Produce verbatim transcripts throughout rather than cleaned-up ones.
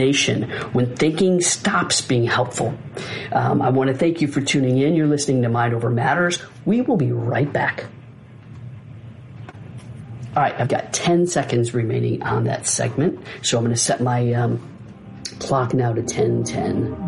rumination, when thinking stops being helpful. Um, I want to thank you for tuning in. You're listening to Mind Over Matters. We will be right back. All right, I've got ten seconds remaining on that segment, so I'm going to set my um, clock now to ten ten.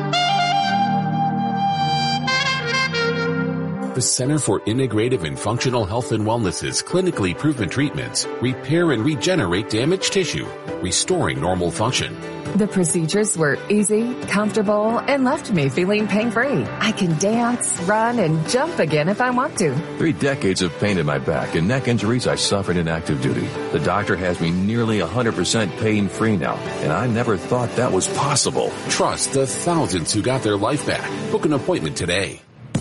The Center for Integrative and Functional Health and Wellness's clinically proven treatments repair and regenerate damaged tissue, restoring normal function. The procedures were easy, comfortable, and left me feeling pain-free. I can dance, run, and jump again if I want to. Three decades of pain in my back and neck injuries I suffered in active duty. The doctor has me nearly one hundred percent pain-free now, and I never thought that was possible. Trust the thousands who got their life back. Book an appointment today.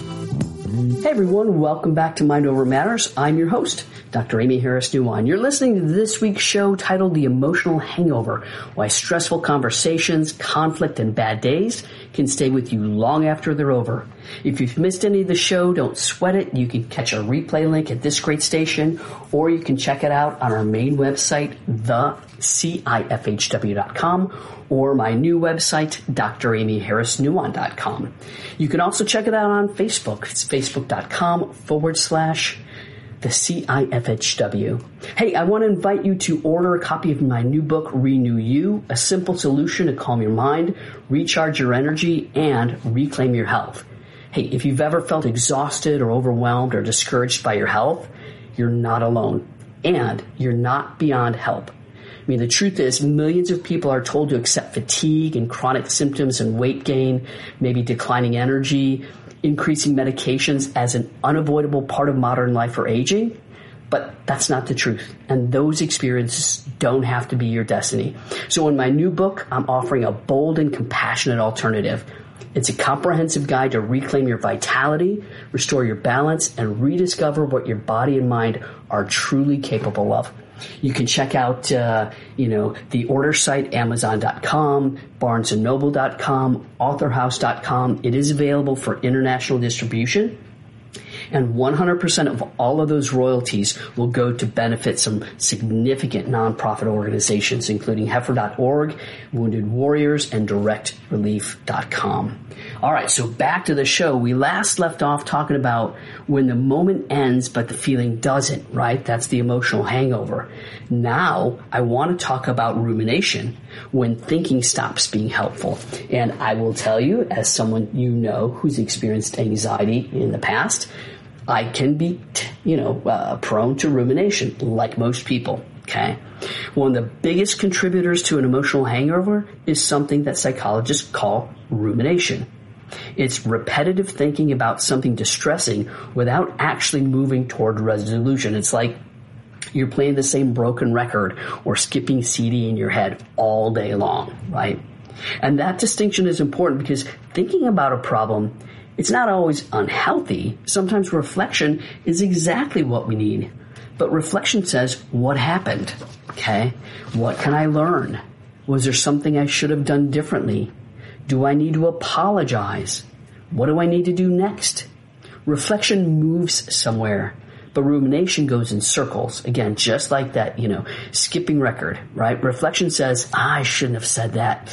Hey everyone, welcome back to Mind Over Matters. I'm your host, Doctor Amy Harris Nuwan. You're listening to this week's show titled The Emotional Hangover, Why Stressful Conversations, Conflict, and Bad Days Can Stay With You Long After They're Over. If you've missed any of the show, don't sweat it. You can catch a replay link at this great station, or you can check it out on our main website, the C I F H W dot com, or my new website, D R Amy Harris Nuwan dot com. You can also check it out on Facebook. It's facebook.com forward slash the C I F H W. Hey, I want to invite you to order a copy of my new book, Renew You, a simple solution to calm your mind, recharge your energy, and reclaim your health. Hey, if you've ever felt exhausted or overwhelmed or discouraged by your health, you're not alone, and you're not beyond help. I mean, the truth is millions of people are told to accept fatigue and chronic symptoms and weight gain, maybe declining energy, increasing medications as an unavoidable part of modern life or aging. But that's not the truth. And those experiences don't have to be your destiny. So in my new book, I'm offering a bold and compassionate alternative. It's a comprehensive guide to reclaim your vitality, restore your balance, and rediscover what your body and mind are truly capable of. You can check out, uh, you know, the order site, amazon dot com, barnes and noble dot com, author house dot com. It is available for international distribution. And one hundred percent of all of those royalties will go to benefit some significant nonprofit organizations, including heifer dot org, Wounded Warriors, and direct relief dot com. All right, so back to the show. We last left off talking about when the moment ends, but the feeling doesn't, right? That's the emotional hangover. Now, I want to talk about rumination, when thinking stops being helpful. And I will tell you, as someone you know who's experienced anxiety in the past, I can be, you know, uh, prone to rumination, like most people, okay? One of the biggest contributors to an emotional hangover is something that psychologists call rumination. It's repetitive thinking about something distressing without actually moving toward resolution. It's like you're playing the same broken record or skipping C D in your head all day long, right? And that distinction is important because thinking about a problem, it's not always unhealthy. Sometimes reflection is exactly what we need. But reflection says, what happened? Okay? What can I learn? Was there something I should have done differently? Do I need to apologize? What do I need to do next? Reflection moves somewhere, but rumination goes in circles. Again, just like that, you know, skipping record, right? Reflection says, ah, I shouldn't have said that.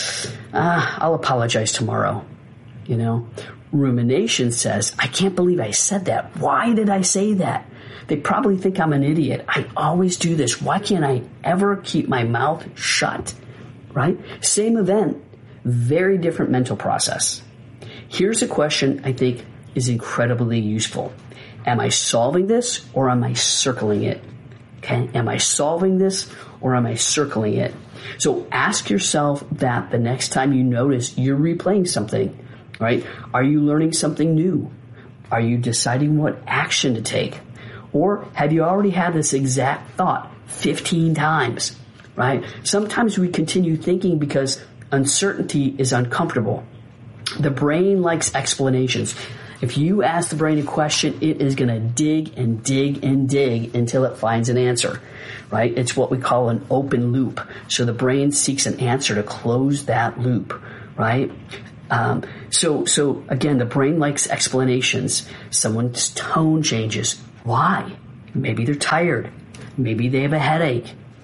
Ah, I'll apologize tomorrow, you know? Rumination says, I can't believe I said that. Why did I say that? They probably think I'm an idiot. I always do this. Why can't I ever keep my mouth shut? Right? Same event, very different mental process. Here's a question I think is incredibly useful. Am I solving this or am I circling it? Okay. Am I solving this or am I circling it? So ask yourself that the next time you notice you're replaying something. Right? Are you learning something new? Are you deciding what action to take? Or have you already had this exact thought fifteen times? Right? Sometimes we continue thinking because uncertainty is uncomfortable. The brain likes explanations. If you ask the brain a question, it is going to dig and dig and dig until it finds an answer. Right? It's what we call an open loop. So the brain seeks an answer to close that loop. Right? Um, so, so again, the brain likes explanations. Someone's tone changes. Why? Maybe they're tired. Maybe they have a headache.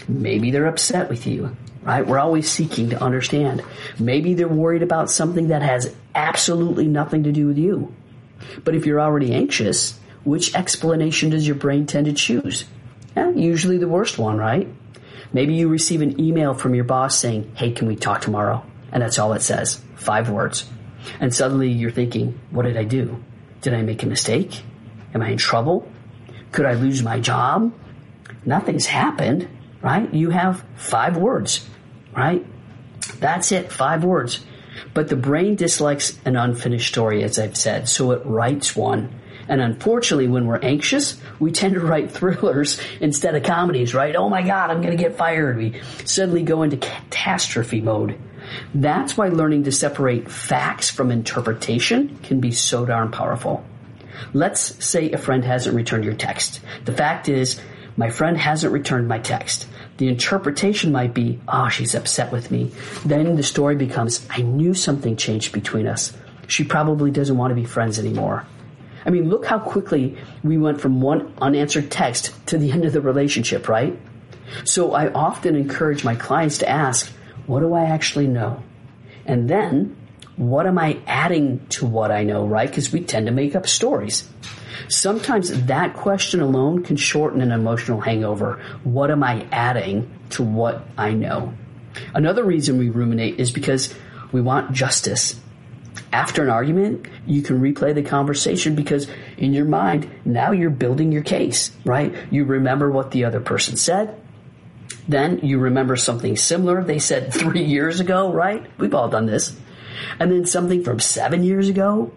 Maybe they're upset with you, right? We're always seeking to understand. Maybe they're worried about something that has absolutely nothing to do with you. But if you're already anxious, which explanation does your brain tend to choose? Yeah, usually the worst one, right? Maybe you receive an email from your boss saying, hey, can we talk tomorrow? And that's all it says, five words. And suddenly you're thinking, what did I do? Did I make a mistake? Am I in trouble? Could I lose my job? Nothing's happened, right? You have five words, right? That's it, five words. But the brain dislikes an unfinished story, as I've said, so it writes one. And unfortunately, when we're anxious, we tend to write thrillers instead of comedies, right? Oh my God, I'm going to get fired. We suddenly go into catastrophe mode. That's why learning to separate facts from interpretation can be so darn powerful. Let's say a friend hasn't returned your text. The fact is, my friend hasn't returned my text. The interpretation might be, oh, she's upset with me. Then the story becomes, I knew something changed between us. She probably doesn't want to be friends anymore. I mean, look how quickly we went from one unanswered text to the end of the relationship, right? So I often encourage my clients to ask, what do I actually know? And then, what am I adding to what I know, right? Because we tend to make up stories. Sometimes that question alone can shorten an emotional hangover. What am I adding to what I know? Another reason we ruminate is because we want justice. After an argument, you can replay the conversation because in your mind, now you're building your case, right? You remember what the other person said. Then you remember something similar they said three years ago, right? We've all done this. And then something from seven years ago.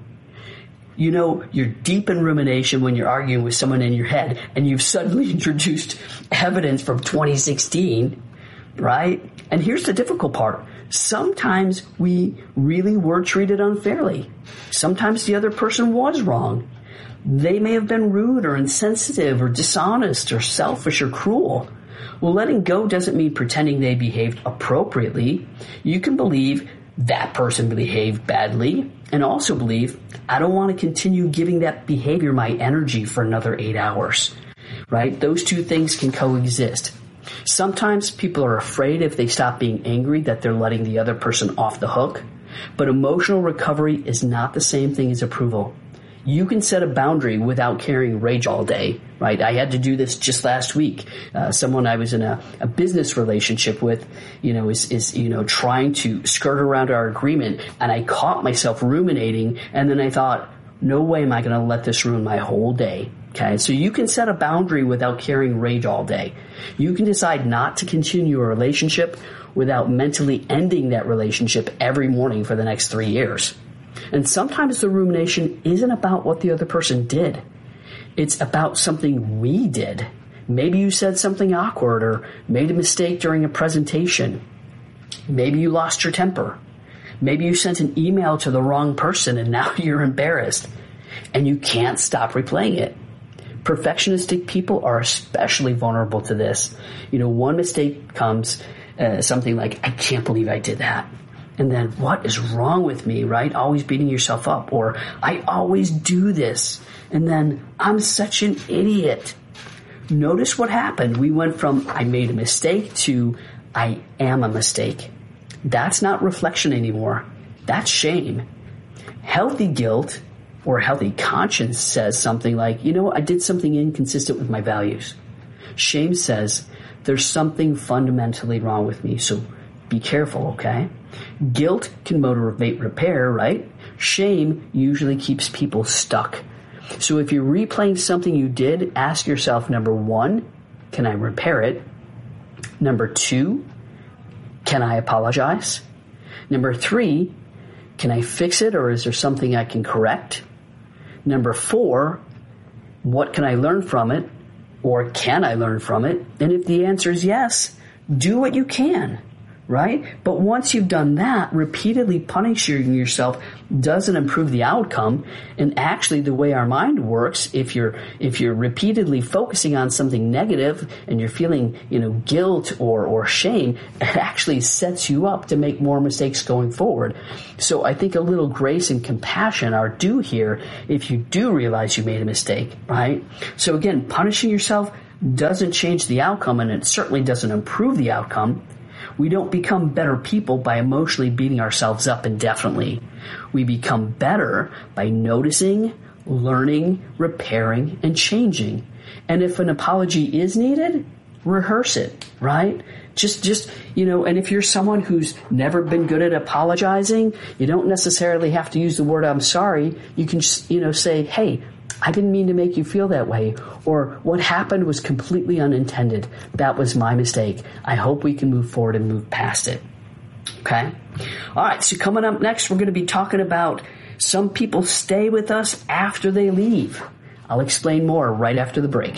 You know, you're deep in rumination when you're arguing with someone in your head and you've suddenly introduced evidence from twenty sixteen, right? And here's the difficult part. Sometimes we really were treated unfairly. Sometimes the other person was wrong. They may have been rude or insensitive or dishonest or selfish or cruel. Well, letting go doesn't mean pretending they behaved appropriately. You can believe that person behaved badly and also believe, I don't want to continue giving that behavior my energy for another eight hours, right? Those two things can coexist. Sometimes people are afraid if they stop being angry that they're letting the other person off the hook. But emotional recovery is not the same thing as approval. You can set a boundary without carrying rage all day, right? I had to do this just last week. Uh, someone I was in a, a business relationship with, you know, is, is, you know, trying to skirt around our agreement. And I caught myself ruminating. And then I thought, no way am I going to let this ruin my whole day. Okay. So you can set a boundary without carrying rage all day. You can decide not to continue a relationship without mentally ending that relationship every morning for the next three years. And sometimes the rumination isn't about what the other person did. It's about something we did. Maybe you said something awkward or made a mistake during a presentation. Maybe you lost your temper. Maybe you sent an email to the wrong person and now you're embarrassed. And you can't stop replaying it. Perfectionistic people are especially vulnerable to this. You know, one mistake comes, uh, something like, I can't believe I did that. And then, what is wrong with me, right? Always beating yourself up. Or, I always do this. And then, I'm such an idiot. Notice what happened. We went from, I made a mistake to, I am a mistake. That's not reflection anymore. That's shame. Healthy guilt or healthy conscience says something like, you know, I did something inconsistent with my values. Shame says, there's something fundamentally wrong with me, so be careful, okay? Guilt can motivate repair, right? Shame usually keeps people stuck. So if you're replaying something you did, ask yourself, number one, can I repair it? Number two, can I apologize? Number three, can I fix it, or is there something I can correct? Number four, what can I learn from it, or can I learn from it? And if the answer is yes, do what you can. Right? But once you've done that, repeatedly punishing yourself doesn't improve the outcome. And actually, the way our mind works, if you're if you're repeatedly focusing on something negative and you're feeling, you know, guilt or or shame, it actually sets you up to make more mistakes going forward. So I think a little grace and compassion are due here if you do realize you made a mistake, right? So again, punishing yourself doesn't change the outcome, and it certainly doesn't improve the outcome. We don't become better people by emotionally beating ourselves up indefinitely. We become better by noticing, learning, repairing, and changing. And if an apology is needed, rehearse it, right? Just, just, you know, and if you're someone who's never been good at apologizing, you don't necessarily have to use the word I'm sorry. You can just, you know, say, hey, I didn't mean to make you feel that way, or what happened was completely unintended. That was my mistake. I hope we can move forward and move past it. Okay? All right, so coming up next, we're going to be talking about some people stay with us after they leave. I'll explain more right after the break.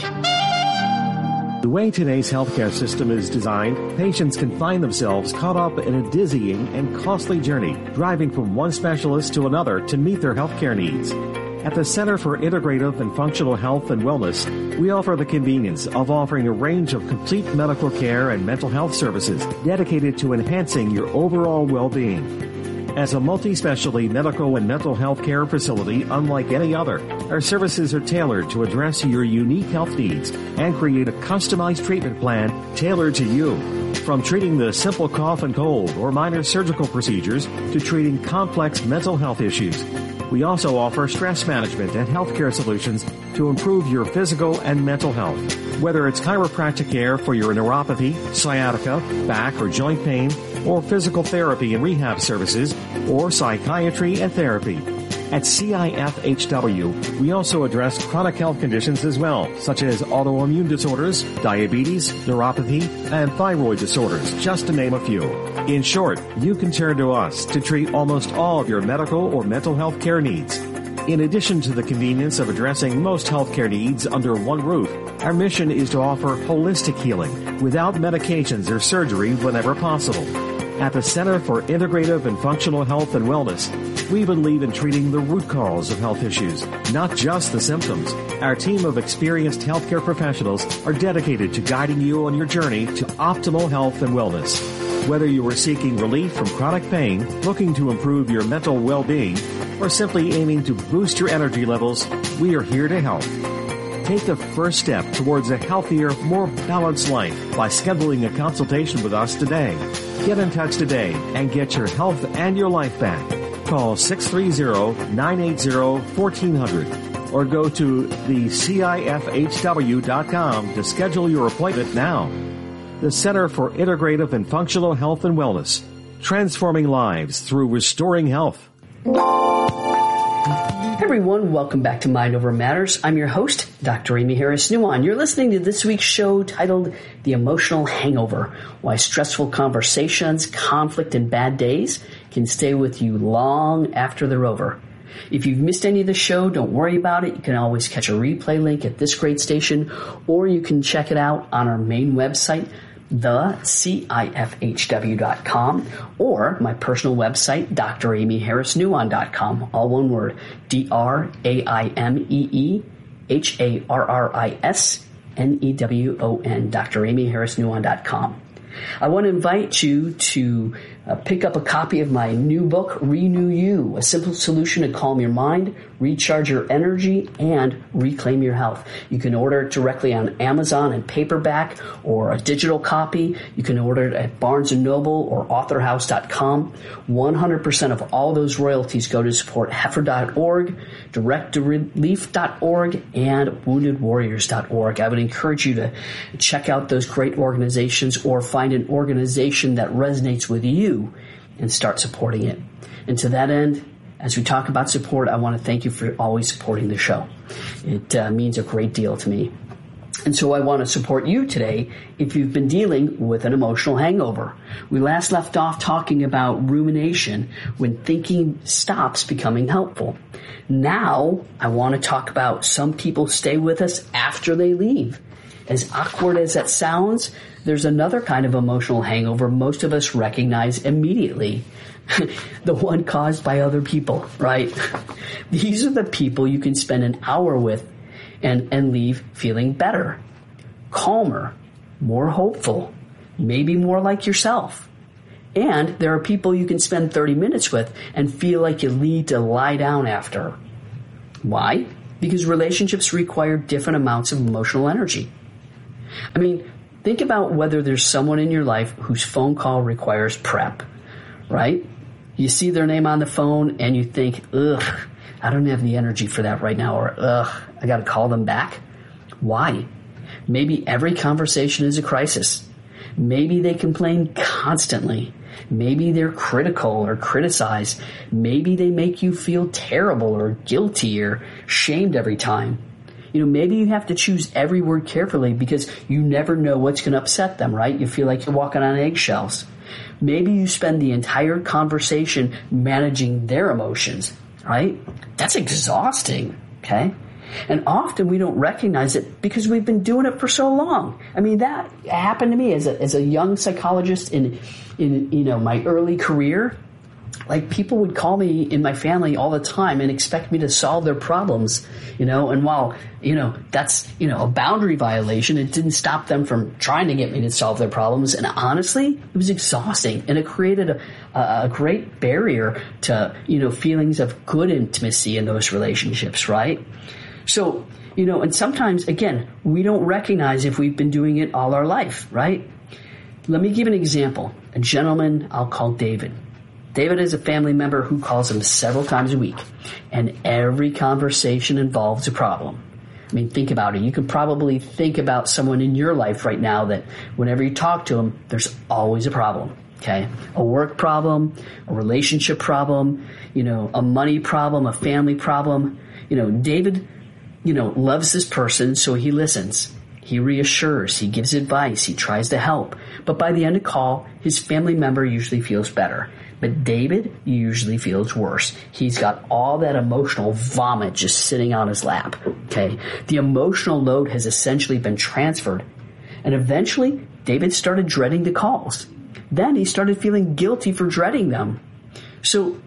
The way today's healthcare system is designed, patients can find themselves caught up in a dizzying and costly journey, driving from one specialist to another to meet their healthcare needs. At the Center for Integrative and Functional Health and Wellness, we offer the convenience of offering a range of complete medical care and mental health services dedicated to enhancing your overall well-being. As a multi-specialty medical and mental health care facility unlike any other, our services are tailored to address your unique health needs and create a customized treatment plan tailored to you. From treating the simple cough and cold or minor surgical procedures to treating complex mental health issues, we also offer stress management and healthcare solutions to improve your physical and mental health. Whether it's chiropractic care for your neuropathy, sciatica, back or joint pain, or physical therapy and rehab services, or psychiatry and therapy. At C I F H W, we also address chronic health conditions as well, such as autoimmune disorders, diabetes, neuropathy, and thyroid disorders, just to name a few. In short, you can turn to us to treat almost all of your medical or mental health care needs. In addition to the convenience of addressing most healthcare needs under one roof, our mission is to offer holistic healing without medications or surgery whenever possible. At the Center for Integrative and Functional Health and Wellness, we believe in treating the root cause of health issues, not just the symptoms. Our team of experienced healthcare professionals are dedicated to guiding you on your journey to optimal health and wellness. Whether you are seeking relief from chronic pain, looking to improve your mental well-being, or simply aiming to boost your energy levels, we are here to help. Take the first step towards a healthier, more balanced life by scheduling a consultation with us today. Get in touch today and get your health and your life back. Call six three zero, nine eight zero, one four zero zero or go to the C I F H W dot com to schedule your appointment now. The Center for Integrative and Functional Health and Wellness, transforming lives through restoring health. Hey everyone, welcome back to Mind Over Matters. I'm your host, Doctor Amy Harris Nuwan. You're listening to this week's show titled The Emotional Hangover, Why Stressful Conversations, Conflict, and Bad Days Can Stay With You Long After They're Over. If you've missed any of the show, don't worry about it. You can always catch a replay link at this great station, or you can check it out on our main website, the C I F H W dot com, or my personal website, D R Amy Harris Nuwan dot com, all one word, D R A I M E E H A R R I S N E W O N, D R Amy Harris Nuwan dot com. I want to invite you to uh, pick up a copy of my new book, Renew You, a simple solution to calm your mind, recharge your energy, and reclaim your health. You can order it directly on Amazon in paperback or a digital copy. You can order it at Barnes and Noble or author house dot com. one hundred percent of all those royalties go to support heifer dot org, direct relief dot org, and wounded warriors dot org. I would encourage you to check out those great organizations or find an organization that resonates with you and start supporting it. And to that end, as we talk about support, I want to thank you for always supporting the show. It uh, means a great deal to me. And so I want to support you today if you've been dealing with an emotional hangover. We last left off talking about rumination when thinking stops becoming helpful. Now I want to talk about some people stay with us after they leave. As awkward as that sounds, there's another kind of emotional hangover most of us recognize immediately. The one caused by other people, right? These are the people you can spend an hour with and, and leave feeling better, calmer, more hopeful, maybe more like yourself. And there are people you can spend thirty minutes with and feel like you need to lie down after. Why? Because relationships require different amounts of emotional energy. I mean, think about whether there's someone in your life whose phone call requires prep, right? You see their name on the phone and you think, ugh, I don't have the energy for that right now, or ugh, I got to call them back. Why? Maybe every conversation is a crisis. Maybe they complain constantly. Maybe they're critical or criticize. Maybe they make you feel terrible or guilty or shamed every time. You know, maybe you have to choose every word carefully because you never know what's going to upset them, right? You feel like you're walking on eggshells. Maybe you spend the entire conversation managing their emotions, right? That's exhausting, okay? And often we don't recognize it because we've been doing it for so long. I mean, that happened to me as a, as a young psychologist in, in, you know, my early career. Like, people would call me in my family all the time and expect me to solve their problems, you know, and while, you know, that's, you know, a boundary violation, it didn't stop them from trying to get me to solve their problems. And honestly, it was exhausting, and it created a, a great barrier to, you know, feelings of good intimacy in those relationships, right? So, you know, and sometimes, again, we don't recognize if we've been doing it all our life, right? Let me give an example. A gentleman I'll call David. David is a family member who calls him several times a week, and every conversation involves a problem. I mean, think about it. You can probably think about someone in your life right now that whenever you talk to them, there's always a problem, okay? A work problem, a relationship problem, you know, a money problem, a family problem. You know, David, you know, loves this person, so he listens. He reassures, he gives advice, he tries to help. But by the end of the call, his family member usually feels better. But David usually feels worse. He's got all that emotional vomit just sitting on his lap, okay? The emotional load has essentially been transferred. And eventually, David started dreading the calls. Then he started feeling guilty for dreading them. So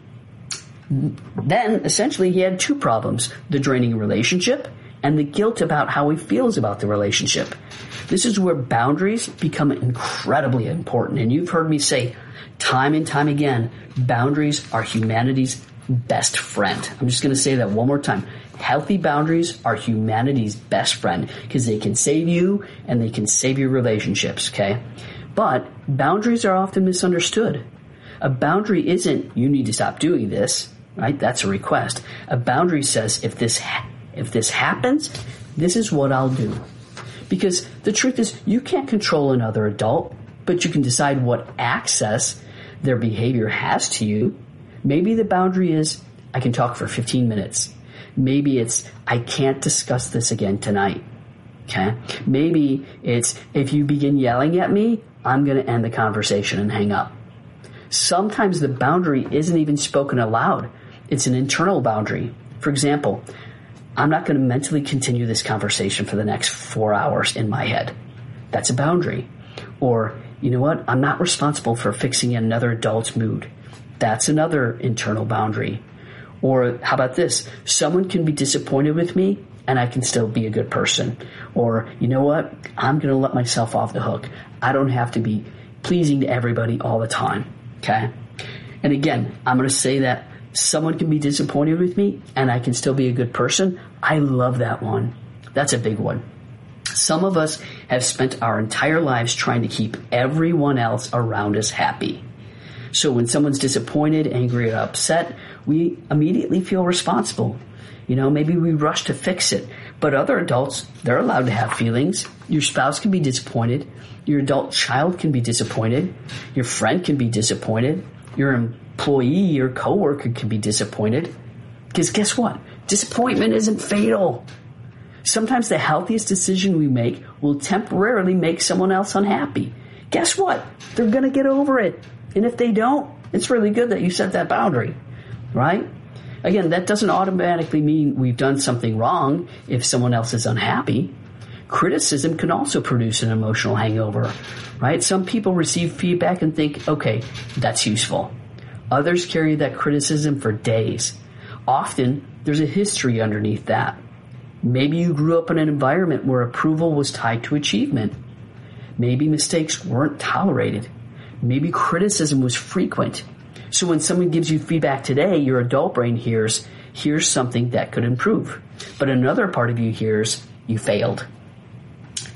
then, essentially, he had two problems: the draining relationship and the guilt about how he feels about the relationship. This is where boundaries become incredibly important. And you've heard me say time and time again, boundaries are humanity's best friend. I'm just going to say that one more time. Healthy boundaries are humanity's best friend because they can save you and they can save your relationships, okay? But boundaries are often misunderstood. A boundary isn't, you need to stop doing this, right? That's a request. A boundary says, if this ha- if this happens, this is what I'll do. Because the truth is, you can't control another adult, but you can decide what access their behavior has to you. Maybe the boundary is, I can talk for fifteen minutes. Maybe it's, I can't discuss this again tonight. Okay? Maybe it's, if you begin yelling at me, I'm going to end the conversation and hang up. Sometimes the boundary isn't even spoken aloud. It's an internal boundary. For example, I'm not going to mentally continue this conversation for the next four hours in my head. That's a boundary. Or, you know what? I'm not responsible for fixing another adult's mood. That's another internal boundary. Or how about this? Someone can be disappointed with me and I can still be a good person. Or, you know what? I'm going to let myself off the hook. I don't have to be pleasing to everybody all the time. Okay? And again, I'm going to say that someone can be disappointed with me and I can still be a good person. I love that one. That's a big one. Some of us have spent our entire lives trying to keep everyone else around us happy. So when someone's disappointed, angry, or upset, we immediately feel responsible. You know, maybe we rush to fix it. But other adults, they're allowed to have feelings. Your spouse can be disappointed. Your adult child can be disappointed. Your friend can be disappointed. Your employee or coworker can be disappointed. Because guess what? Disappointment isn't fatal. Sometimes the healthiest decision we make will temporarily make someone else unhappy. Guess what? They're going to get over it. And if they don't, it's really good that you set that boundary, right? Again, that doesn't automatically mean we've done something wrong if someone else is unhappy. Criticism can also produce an emotional hangover, right? Some people receive feedback and think, okay, that's useful. Others carry that criticism for days. Often, there's a history underneath that. Maybe you grew up in an environment where approval was tied to achievement. Maybe mistakes weren't tolerated. Maybe criticism was frequent. So when someone gives you feedback today, your adult brain hears, here's something that could improve. But another part of you hears, you failed.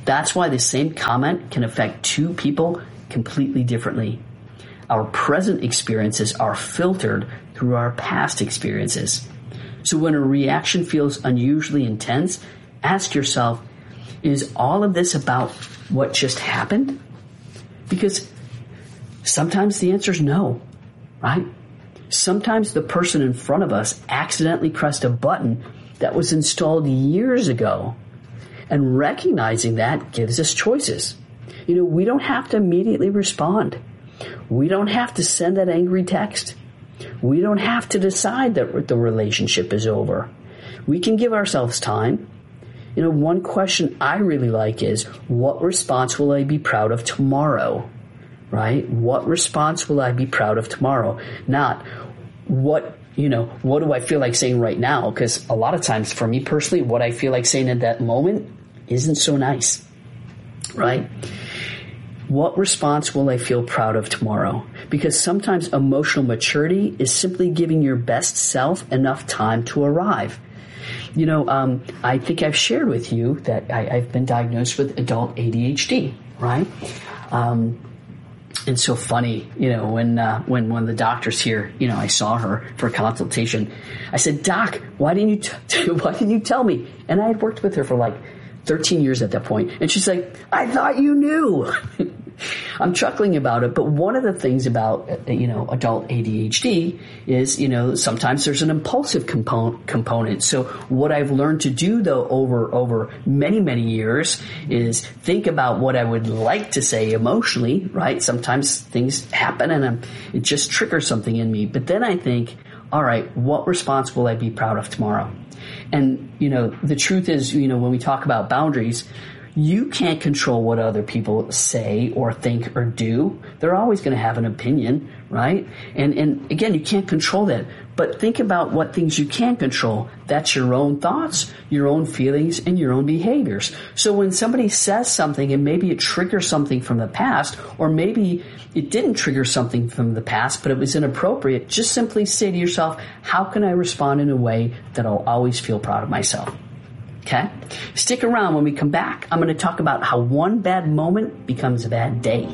That's why the same comment can affect two people completely differently. Our present experiences are filtered through our past experiences. So when a reaction feels unusually intense, ask yourself, is all of this about what just happened? Because sometimes the answer is no, right? Sometimes the person in front of us accidentally pressed a button that was installed years ago. And recognizing that gives us choices. You know, we don't have to immediately respond. We don't have to send that angry text. We don't have to decide that the relationship is over. We can give ourselves time. You know, one question I really like is, what response will I be proud of tomorrow? Right? What response will I be proud of tomorrow? Not what, you know, what do I feel like saying right now? Because a lot of times for me personally, what I feel like saying at that moment isn't so nice. Right? What response will I feel proud of tomorrow? Because sometimes emotional maturity is simply giving your best self enough time to arrive. You know, um, I think I've shared with you that I, I've been diagnosed with adult A D H D, right? Um, and so funny, you know, when uh, when one of the doctors here, you know, I saw her for a consultation. I said, "Doc, why didn't you t- why didn't you tell me?" And I had worked with her for like thirteen years at that point, and she's like, "I thought you knew." I'm chuckling about it, but one of the things about, you know, adult A D H D is, you know, sometimes there's an impulsive component. component. So what I've learned to do, though, over over many, many years is think about what I would like to say emotionally, right? Sometimes things happen and I'm, it just triggers something in me. But then I think, all right, what response will I be proud of tomorrow? And, you know, the truth is, you know, when we talk about boundaries, you can't control what other people say or think or do. They're always going to have an opinion, right? And and again, you can't control that. But think about what things you can control. That's your own thoughts, your own feelings, and your own behaviors. So when somebody says something and maybe it triggers something from the past, or maybe it didn't trigger something from the past, but it was inappropriate, just simply say to yourself, how can I respond in a way that I'll always feel proud of myself? Okay? Stick around. When we come back, I'm going to talk about how one bad moment becomes a bad day.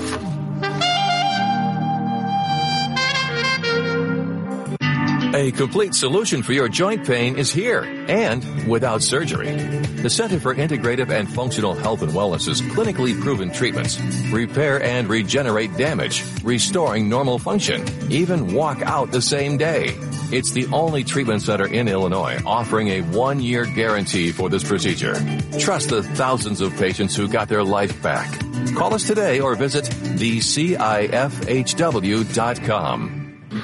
A complete solution for your joint pain is here, and without surgery. The Center for Integrative and Functional Health and Wellness's clinically proven treatments repair and regenerate damage, restoring normal function, even walk out the same day. It's the only treatment center in Illinois offering a one-year guarantee for this procedure. Trust the thousands of patients who got their life back. Call us today or visit the C I F H W dot com.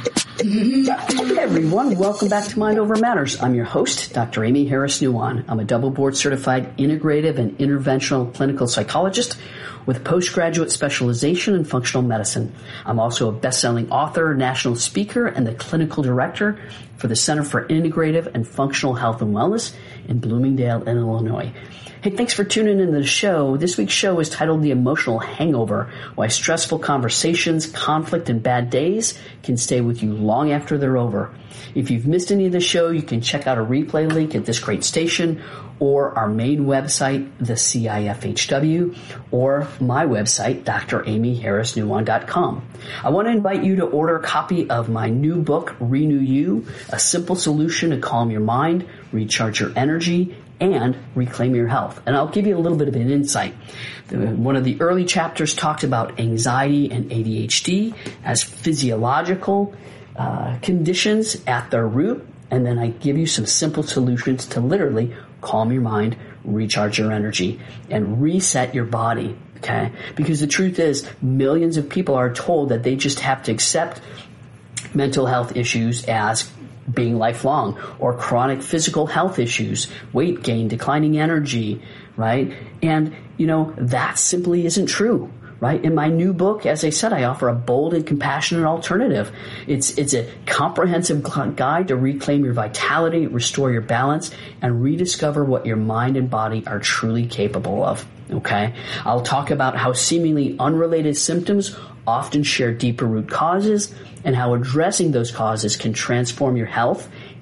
Hey everyone, welcome back to Mind Over Matters. I'm your host, Doctor Amy Harris Nuwan. I'm a double board certified integrative and interventional clinical psychologist with postgraduate specialization in functional medicine. I'm also a best-selling author, national speaker, and the clinical director for the Center for Integrative and Functional Health and Wellness in Bloomingdale, Illinois. Hey, thanks for tuning in to the show. This week's show is titled The Emotional Hangover, Why Stressful Conversations, Conflict, and Bad Days Can Stay With You Long After They're Over. If you've missed any of the show, you can check out a replay link at this great station or our main website, the C I F H W, or my website, D R Amy Harris Nuwan dot com. I want to invite you to order a copy of my new book, Renew You, a simple solution to calm your mind, recharge your energy, and reclaim your health. And I'll give you a little bit of an insight. One of the early chapters talked about anxiety and A D H D as physiological uh, conditions at their root. And then I give you some simple solutions to literally calm your mind, recharge your energy, and reset your body. Okay? Because the truth is, millions of people are told that they just have to accept mental health issues as being lifelong, or chronic physical health issues, weight gain, declining energy, right? And, you know, that simply isn't true, right? In my new book, as I said, I offer a bold and compassionate alternative. It's, it's a comprehensive guide to reclaim your vitality, restore your balance, and rediscover what your mind and body are truly capable of, okay? I'll talk about how seemingly unrelated symptoms often share deeper root causes, and how addressing those causes can transform your health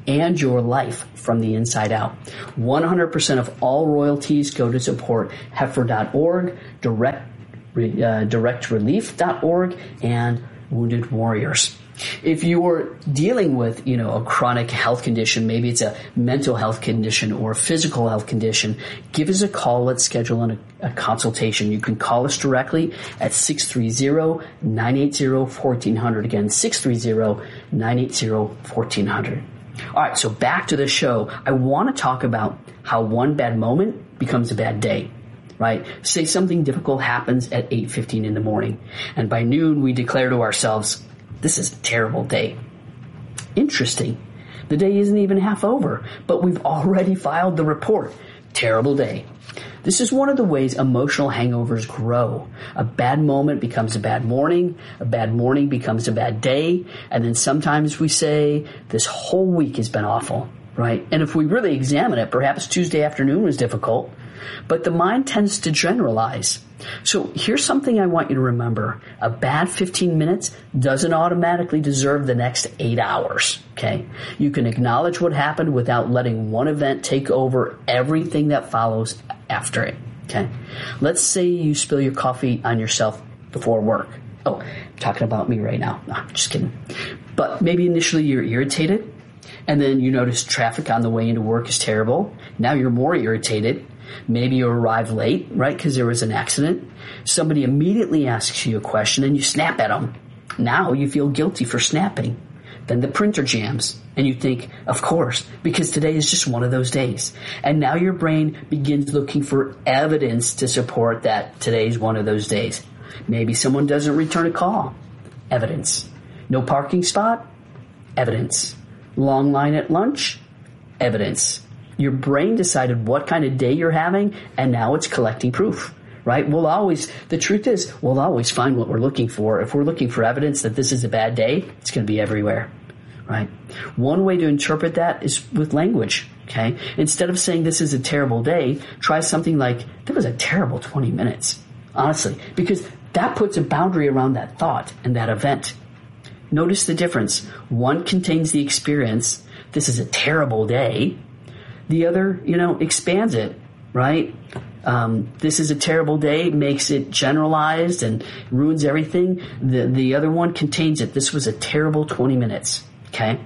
and your life from the inside out. one hundred percent of all royalties go to support heifer dot org, direct, uh, direct relief dot org, and Wounded Warriors. If you're dealing with, you know, a chronic health condition, maybe it's a mental health condition or a physical health condition, give us a call. Let's schedule an, a consultation. You can call us directly at six three zero, nine eight zero, one four zero zero. Again, six three zero, nine eight zero, one four zero zero. All right, so back to the show. I want to talk about how one bad moment becomes a bad day. Right? Say something difficult happens at eight fifteen in the morning, and by noon we declare to ourselves, this is a terrible day. Interesting. The day isn't even half over, but we've already filed the report. Terrible day. This is one of the ways emotional hangovers grow. A bad moment becomes a bad morning, a bad morning becomes a bad day, and then sometimes we say, this whole week has been awful, right? And if we really examine it, perhaps Tuesday afternoon was difficult. But the mind tends to generalize. So here's something I want you to remember. A bad fifteen minutes doesn't automatically deserve the next eight hours, okay? You can acknowledge what happened without letting one event take over everything that follows after it, okay? Let's say you spill your coffee on yourself before work. Oh, I'm talking about me right now. No, I'm just kidding. But maybe initially you're irritated, and then you notice traffic on the way into work is terrible. Now you're more irritated. Maybe you arrive late, right, because there was an accident. Somebody immediately asks you a question and you snap at them. Now you feel guilty for snapping. Then the printer jams and you think, of course, because today is just one of those days. And now your brain begins looking for evidence to support that today's one of those days. Maybe someone doesn't return a call. Evidence. No parking spot? Evidence. Long line at lunch? Evidence. Your brain decided what kind of day you're having, and now it's collecting proof, right? We'll always, the truth is, we'll always find what we're looking for. If we're looking for evidence that this is a bad day, it's going to be everywhere, right? One way to interpret that is with language, okay? Instead of saying this is a terrible day, try something like, that was a terrible twenty minutes, honestly, because that puts a boundary around that thought and that event. Notice the difference. One contains the experience, this is a terrible day. The other, you know, expands it, right? Um, this is a terrible day, makes it generalized and ruins everything. The the other one contains it. This was a terrible twenty minutes, okay?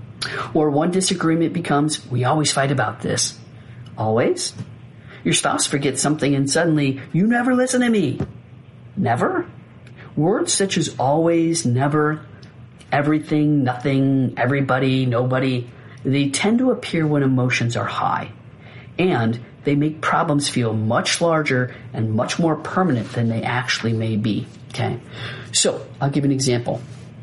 Or one disagreement becomes, we always fight about this. Always? Your spouse forgets something and suddenly, you never listen to me. Never? Words such as always, never, everything, nothing, everybody, nobody, they tend to appear when emotions are high, and they make problems feel much larger and much more permanent than they actually may be, okay? So, I'll give you an example.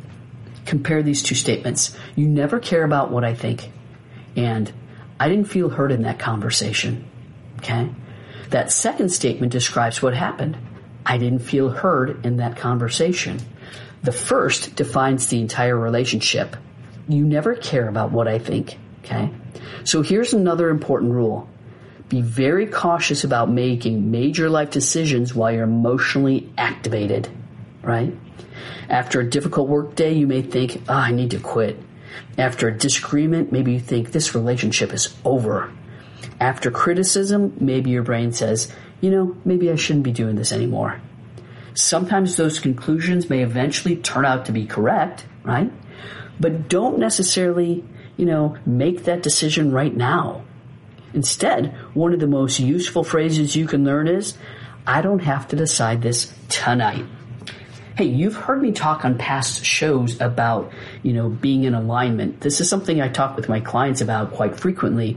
Compare these two statements. You never care about what I think, and I didn't feel heard in that conversation, okay? That second statement describes what happened. I didn't feel heard in that conversation. The first defines the entire relationship. You never care about what I think, okay? So here's another important rule. Be very cautious about making major life decisions while you're emotionally activated, right? After a difficult work day, you may think, oh, I need to quit. After a disagreement, maybe you think this relationship is over. After criticism, maybe your brain says, you know, maybe I shouldn't be doing this anymore. Sometimes those conclusions may eventually turn out to be correct, right? But don't necessarily, you know, make that decision right now. Instead, one of the most useful phrases you can learn is, I don't have to decide this tonight. Hey, you've heard me talk on past shows about, you know, being in alignment. This is something I talk with my clients about quite frequently.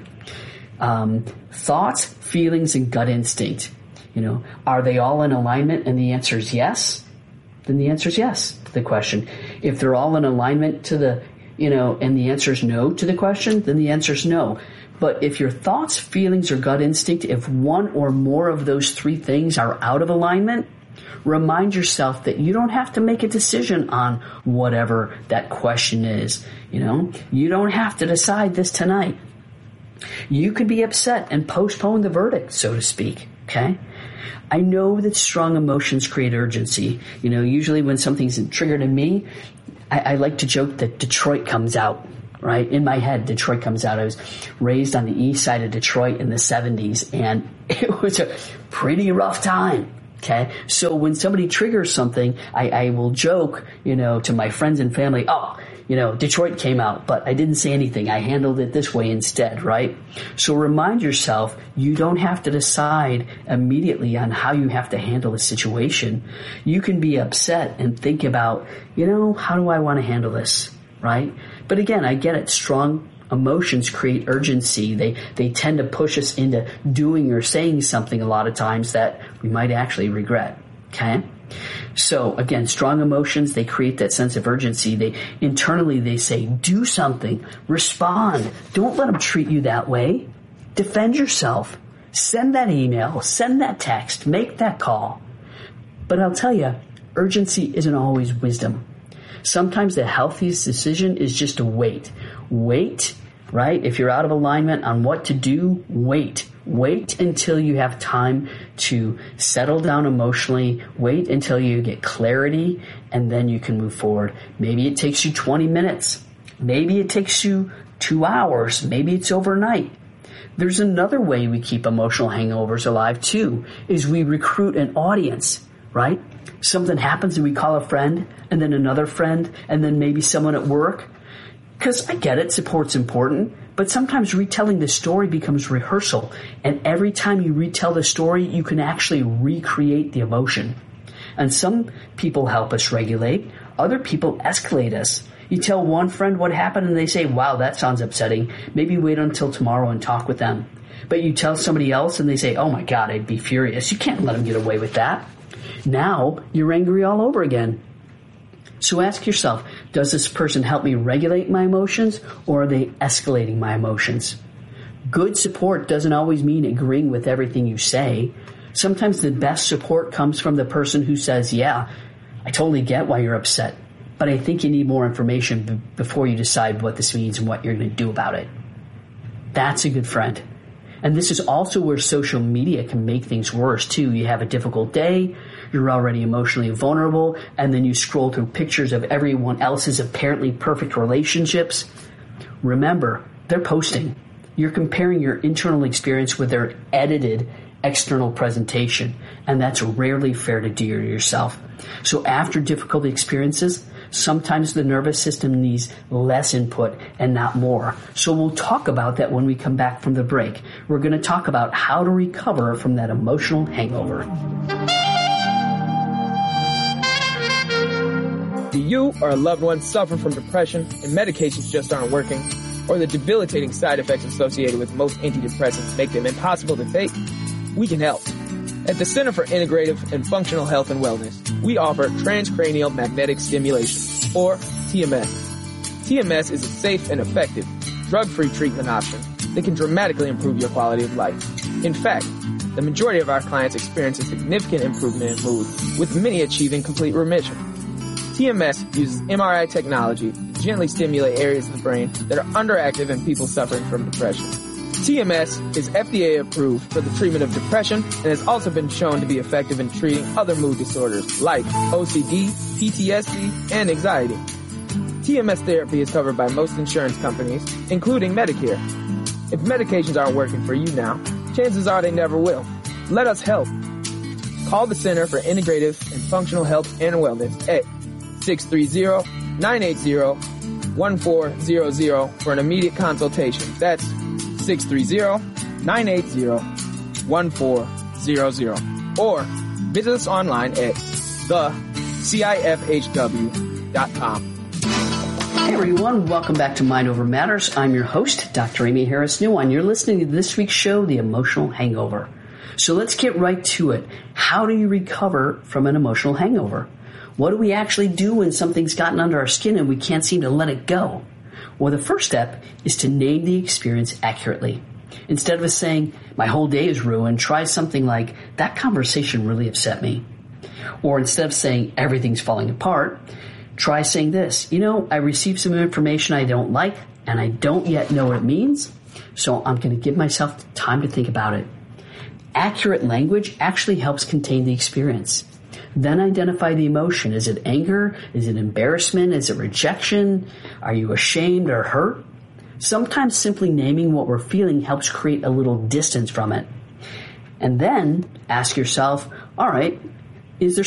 Um, thoughts, feelings, and gut instinct. You know, are they all in alignment? And the answer is yes. Then the answer is yes to the question. If they're all in alignment to the, you know, and the answer is no to the question, then the answer is no. But if your thoughts, feelings, or gut instinct, if one or more of those three things are out of alignment, remind yourself that you don't have to make a decision on whatever that question is. You know, you don't have to decide this tonight. You could be upset and postpone the verdict, so to speak, okay? I know that strong emotions create urgency. You know, usually when something's triggered in me, I, I like to joke that Detroit comes out, right? In my head, Detroit comes out. I was raised on the east side of Detroit in the seventies, and it was a pretty rough time. Okay. So when somebody triggers something, I, I will joke, you know, to my friends and family, oh, you know, Detroit came out, but I didn't say anything. I handled it this way instead, right? So remind yourself, you don't have to decide immediately on how you have to handle a situation. You can be upset and think about, you know, how do I want to handle this, right? But again, I get it. Strong emotions create urgency. They they tend to push us into doing or saying something a lot of times that we might actually regret, okay? So again, strong emotions, they create that sense of urgency. They internally, they say, do something, respond. Don't let them treat you that way. Defend yourself. Send that email, send that text, make that call. But I'll tell you, urgency isn't always wisdom. Sometimes the healthiest decision is just to wait. Wait, right? If you're out of alignment on what to do, wait. Wait until you have time to settle down emotionally. Wait until you get clarity, and then you can move forward. Maybe it takes you twenty minutes. Maybe it takes you two hours. Maybe it's overnight. There's another way we keep emotional hangovers alive too, is we recruit an audience, right? Something happens and we call a friend, and then another friend, and then maybe someone at work. Because I get it, support's important, but sometimes retelling the story becomes rehearsal. And every time you retell the story, you can actually recreate the emotion. And some people help us regulate. Other people escalate us. You tell one friend what happened and they say, wow, that sounds upsetting. Maybe wait until tomorrow and talk with them. But you tell somebody else and they say, oh my God, I'd be furious. You can't let them get away with that. Now you're angry all over again. So ask yourself, does this person help me regulate my emotions, or are they escalating my emotions? Good support doesn't always mean agreeing with everything you say. Sometimes the best support comes from the person who says, yeah, I totally get why you're upset, but I think you need more information b- before you decide what this means and what you're going to do about it. That's a good friend. And this is also where social media can make things worse too. You have a difficult day, you're already emotionally vulnerable, and then you scroll through pictures of everyone else's apparently perfect relationships. Remember, they're posting. You're comparing your internal experience with their edited external presentation, and that's rarely fair to do to yourself. So after difficult experiences, sometimes the nervous system needs less input and not more. So we'll talk about that when we come back from the break. We're going to talk about how to recover from that emotional hangover. Do you or a loved one suffer from depression and medications just aren't working? Or the debilitating side effects associated with most antidepressants make them impossible to take? We can help. At the Center for Integrative and Functional Health and Wellness, we offer transcranial magnetic stimulation, or T M S. T M S is a safe and effective, drug-free treatment option that can dramatically improve your quality of life. In fact, the majority of our clients experience a significant improvement in mood, with many achieving complete remission. T M S uses M R I technology to gently stimulate areas of the brain that are underactive in people suffering from depression. T M S is F D A approved for the treatment of depression and has also been shown to be effective in treating other mood disorders like O C D, P T S D, and anxiety. T M S therapy is covered by most insurance companies, including Medicare. If medications aren't working for you now, chances are they never will. Let us help. Call the Center for Integrative and Functional Health and Wellness at six three zero, nine eight zero, one four zero zero for an immediate consultation. That's six three zero, nine eight zero, one four zero zero. Or visit us online at the C I F H W dot com. Hey everyone, welcome back to Mind Over Matters. I'm your host, Doctor Amy Harris Newon. You're listening to this week's show, The Emotional Hangover. So let's get right to it. How do you recover from an emotional hangover? What do we actually do when something's gotten under our skin and we can't seem to let it go? Well, the first step is to name the experience accurately. Instead of us saying, my whole day is ruined, try something like, that conversation really upset me. Or instead of saying, everything's falling apart, try saying this, you know, I received some information I don't like, and I don't yet know what it means, so I'm going to give myself time to think about it. Accurate language actually helps contain the experience. Then identify the emotion. Is it anger? Is it embarrassment? Is it rejection? Are you ashamed or hurt? Sometimes simply naming what we're feeling helps create a little distance from it. And then ask yourself, all right, is there